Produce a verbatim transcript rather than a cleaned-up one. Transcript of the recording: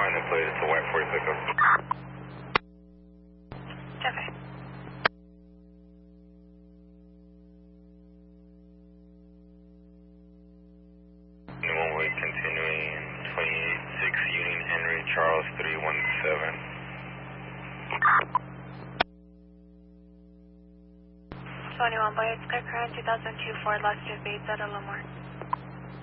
nine and plate, it's a white Ford pickup. Okay. One way continuing twenty-eight six Union Henry Charles three one seven. twenty-one by eight Sky Current two thousand two Ford Lexus Beta Lamar.